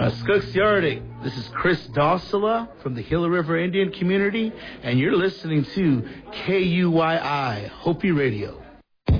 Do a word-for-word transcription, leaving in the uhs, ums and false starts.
Uh, Skooks Yardic, this is Chris Dossala from the Gila River Indian Community, and you're listening to K U Y I, Hopi Radio.